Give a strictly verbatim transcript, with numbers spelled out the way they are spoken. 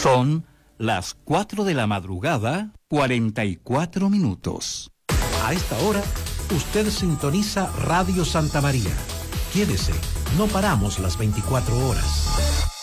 Son las cuatro de la madrugada, cuarenta y cuatro minutos. A esta hora, usted sintoniza Radio Santa María. Quédese, no paramos las veinticuatro horas.